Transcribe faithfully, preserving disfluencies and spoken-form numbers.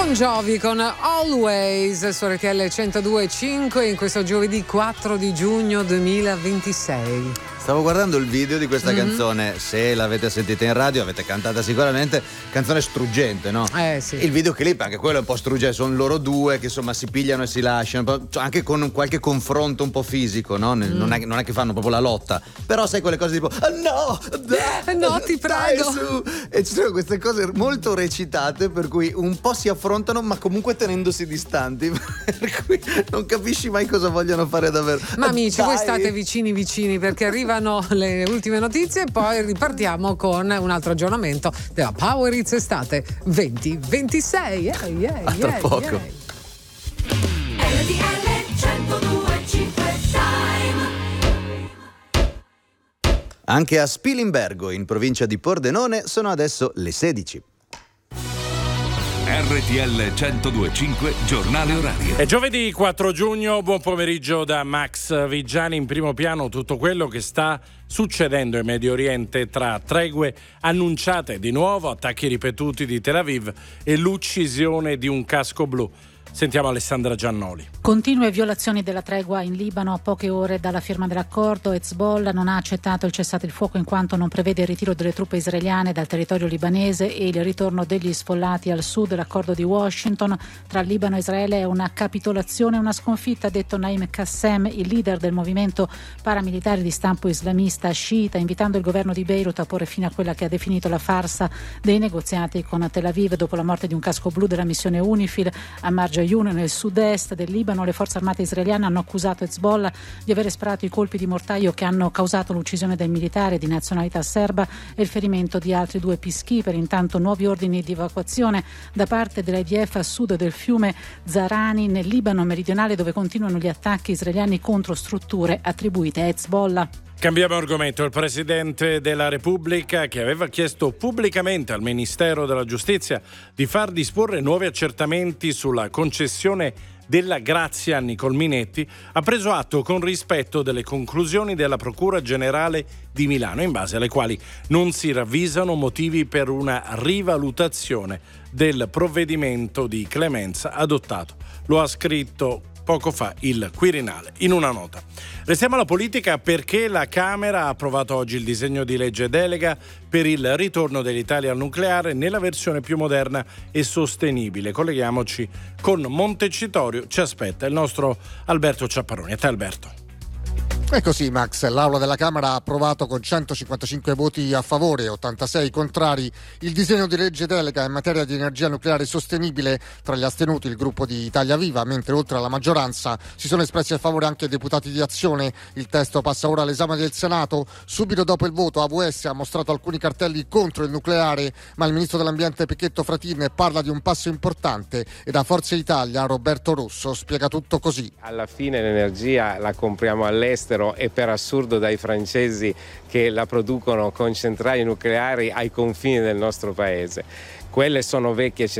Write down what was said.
Bon Jovi con Always su R T L centodue e cinque in questo giovedì quattro di giugno duemilaventisei. Stavo guardando il video di questa Mm-hmm. canzone, se l'avete sentita in radio, avete cantata sicuramente, canzone struggente, no? Eh sì. Il videoclip, anche quello è un po' struggente, sono loro due che insomma si pigliano e si lasciano, cioè, anche con qualche confronto un po' fisico, no? Mm. Non, è, non è che fanno proprio la lotta, però sai quelle cose tipo ah, no, dai, no ti prego, su. E ci sono queste cose molto recitate per cui un po' si affrontano ma comunque tenendosi distanti, per cui non capisci mai cosa vogliono fare davvero. Ma amici, dai. Voi state vicini vicini perché arrivano le ultime notizie e poi ripartiamo con un altro aggiornamento della Power Hits estate venti ventisei. Yeah, yeah, A tra yeah, poco. yeah. R T L centodue e cinque Time. Anche a Spilimbergo, in provincia di Pordenone, sono adesso le sedici. R T L centodue e cinque giornale orario. È giovedì quattro giugno, buon pomeriggio da Max Vigiani. In primo piano tutto quello che sta succedendo in Medio Oriente tra tregue annunciate di nuovo, attacchi ripetuti di Tel Aviv e l'uccisione di un casco blu. Sentiamo Alessandra Giannoli. Continue violazioni della tregua in Libano a poche ore dalla firma dell'accordo. Hezbollah non ha accettato il cessate il fuoco in quanto non prevede il ritiro delle truppe israeliane dal territorio libanese e il ritorno degli sfollati al sud. L'accordo di Washington tra Libano e Israele è una capitolazione e una sconfitta, ha detto Naim Qassem, il leader del movimento paramilitare di stampo islamista sciita, invitando il governo di Beirut a porre fine a quella che ha definito la farsa dei negoziati con Tel Aviv dopo la morte di un casco blu della missione UNIFIL a Marjayoun nel sud-est del Libano. Le forze armate israeliane hanno accusato Hezbollah di aver sparato i colpi di mortaio che hanno causato l'uccisione del militare di nazionalità serba e il ferimento di altri due peacekeeper. Intanto nuovi ordini di evacuazione da parte dell'I D F a sud del fiume Zarani nel Libano meridionale, dove continuano gli attacchi israeliani contro strutture attribuite a Hezbollah. Cambiamo argomento. Il Presidente della Repubblica, che aveva chiesto pubblicamente al Ministero della Giustizia di far disporre nuovi accertamenti sulla concessione della grazia a Nicol Minetti, ha preso atto con rispetto delle conclusioni della Procura Generale di Milano, in base alle quali non si ravvisano motivi per una rivalutazione del provvedimento di clemenza adottato. Lo ha scritto poco fa il Quirinale in una nota. Restiamo alla politica perché la Camera ha approvato oggi il disegno di legge delega per il ritorno dell'Italia al nucleare nella versione più moderna e sostenibile. Colleghiamoci con Montecitorio, ci aspetta il nostro Alberto Ciapparoni. A te Alberto. È così Max, l'Aula della Camera ha approvato con centocinquantacinque voti a favore e ottantasei contrari il disegno di legge delega in materia di energia nucleare sostenibile. Tra gli astenuti il gruppo di Italia Viva, mentre oltre alla maggioranza si sono espressi a favore anche i deputati di Azione. Il testo passa ora all'esame del Senato. Subito dopo il voto A V S ha mostrato alcuni cartelli contro il nucleare, ma il ministro dell'Ambiente Pichetto Fratin parla di un passo importante e da Forza Italia Roberto Rosso spiega tutto così. Alla fine l'energia la compriamo all'estero e per assurdo dai francesi che la producono con centrali nucleari ai confini del nostro paese. Quelle sono vecchie